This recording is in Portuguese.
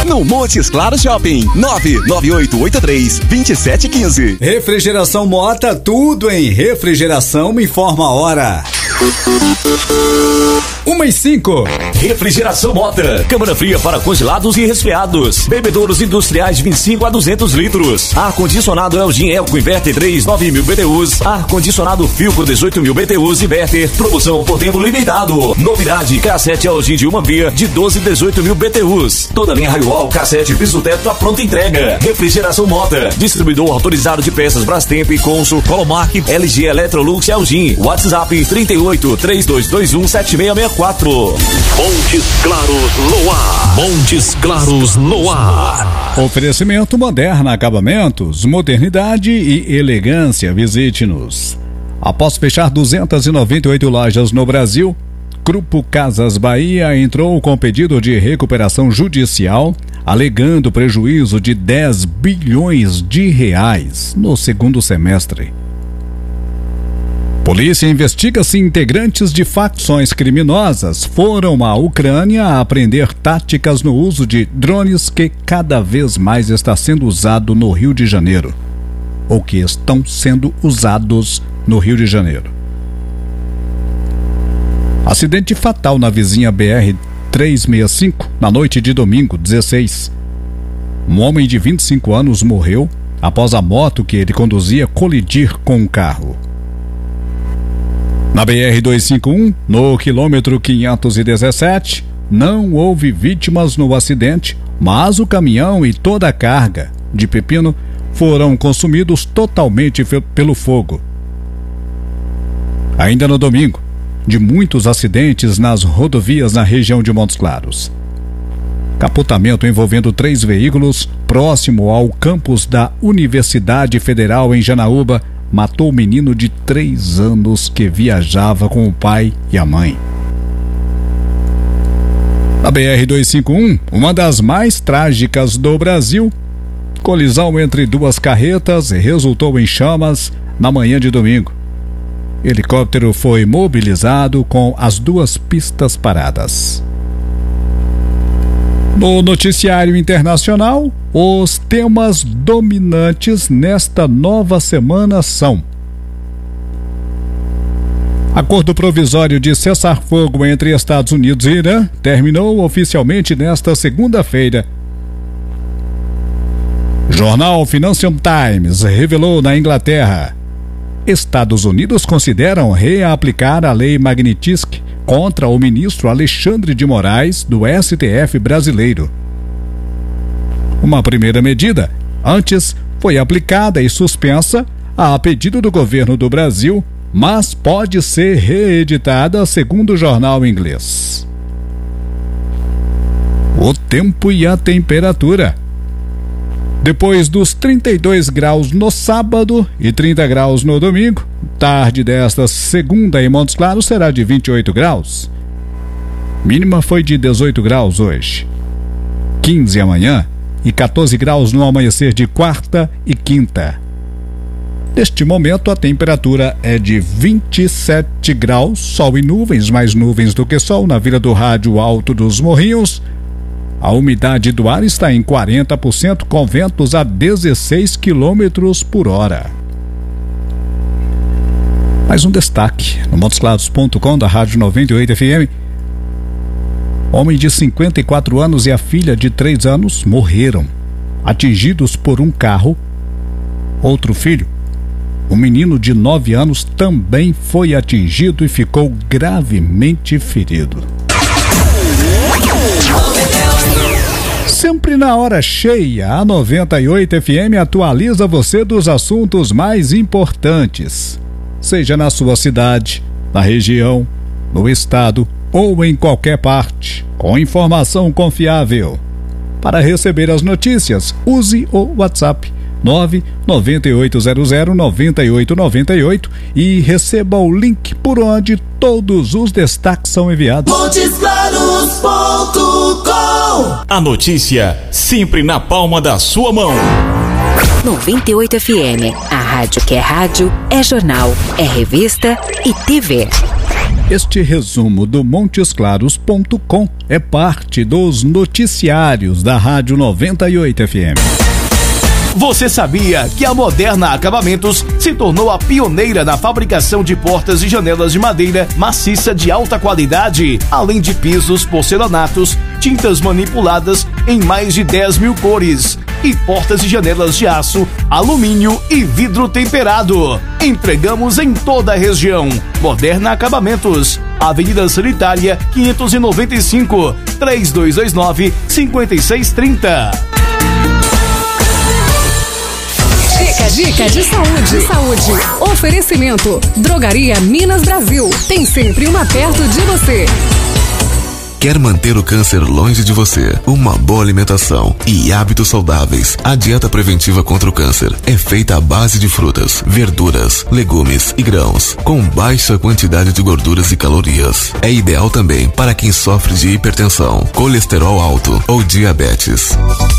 no Montes Claros Shopping. 99883-2715. Refrigeração Mota, tudo em refrigeração, me informa a hora. 1h05. Refrigeração Mota, câmara fria para congelados e resfriados, bebedouros industriais de 25 a 200 litros, ar-condicionado Elgin Elco Inverter 3, 9.000 BTUs, ar-condicionado Filco 18.000 BTUs Inverter, promoção por tempo limitado. Novidade, cassete Elgin de uma via de 12 e 18.000 BTUs. Toda linha Raio-Wall, cassete piso teto a pronta entrega. Refrigeração Mota, distribuidor autorizado de peças Brastemp, Consul, Colomark, LG, Electrolux e Elgin. WhatsApp 38-3221-7664. Montes Claros no ar. Montes Claros no ar. Oferecimento Moderna Acabamentos, modernidade e elegância. Visite-nos. Após fechar 298 lojas no Brasil, Grupo Casas Bahia entrou com pedido de recuperação judicial, alegando prejuízo de 10 bilhões de reais no segundo semestre. Polícia investiga se integrantes de facções criminosas foram à Ucrânia a aprender táticas no uso de drones que cada vez mais está sendo usado no Rio de Janeiro, ou que estão sendo usados no Rio de Janeiro. Acidente fatal na vizinha BR-365 na noite de domingo, 16. Um homem de 25 anos morreu após a moto que ele conduzia colidir com um carro. Na BR-251, no quilômetro 517, não houve vítimas no acidente, mas o caminhão e toda a carga de pepino foram consumidos totalmente pelo fogo. Ainda no domingo, de muitos acidentes nas rodovias na região de Montes Claros. Capotamento envolvendo 3 veículos próximo ao campus da Universidade Federal em Janaúba matou o menino de 3 anos que viajava com o pai e a mãe. Na BR-251, uma das mais trágicas do Brasil, colisão entre 2 carretas resultou em chamas na manhã de domingo. Helicóptero foi mobilizado com as 2 pistas paradas. No noticiário internacional, os temas dominantes nesta nova semana são: acordo provisório de cessar-fogo entre Estados Unidos e Irã terminou oficialmente nesta segunda-feira. Jornal Financial Times revelou na Inglaterra: Estados Unidos consideram reaplicar a lei Magnitsky contra o ministro Alexandre de Moraes do STF brasileiro. Uma primeira medida antes foi aplicada e suspensa a pedido do governo do Brasil, mas pode ser reeditada, segundo o jornal inglês. O tempo e a temperatura. Depois dos 32 graus no sábado e 30 graus no domingo, tarde desta segunda em Montes Claros será de 28 graus. Mínima foi de 18 graus hoje. 15 amanhã e 14 graus no amanhecer de quarta e quinta. Neste momento a temperatura é de 27 graus, sol e nuvens, mais nuvens do que sol na Vila do Rádio Alto dos Morrinhos. A umidade do ar está em 40%, com ventos a 16 km por hora. Mais um destaque no montesclaros.com da Rádio 98 FM. Homem de 54 anos e a filha de 3 anos morreram, atingidos por um carro. Outro filho, um menino de 9 anos, também foi atingido e ficou gravemente ferido. Sempre na hora cheia, a 98 FM atualiza você dos assuntos mais importantes, seja na sua cidade, na região, no estado ou em qualquer parte, com informação confiável. Para receber as notícias, use o WhatsApp 998009898 e receba o link por onde todos os destaques são enviados. Montesclaros.com. A notícia sempre na palma da sua mão. 98 FM, a rádio que é rádio, é jornal, é revista e TV. Este resumo do montesclaros.com é parte dos noticiários da Rádio 98 FM. Você sabia que a Moderna Acabamentos se tornou a pioneira na fabricação de portas e janelas de madeira maciça de alta qualidade, além de pisos, porcelanatos, tintas manipuladas em mais de 10 mil cores e portas e janelas de aço, alumínio e vidro temperado. Entregamos em toda a região. Moderna Acabamentos, Avenida Sanitária 595, 3229-5630. Dica de saúde. Oferecimento. Drogaria Minas Brasil. Tem sempre uma perto de você. Quer manter o câncer longe de você? Uma boa alimentação e hábitos saudáveis. A dieta preventiva contra o câncer é feita à base de frutas, verduras, legumes e grãos, com baixa quantidade de gorduras e calorias. É ideal também para quem sofre de hipertensão, colesterol alto ou diabetes.